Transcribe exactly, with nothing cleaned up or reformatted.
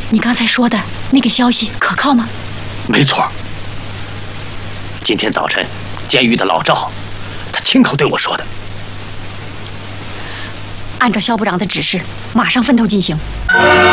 你刚才说的那个消息可靠吗？ 没错。今天早晨，监狱的老赵，他亲口对我说的。 按照肖部长的指示，马上分头进行。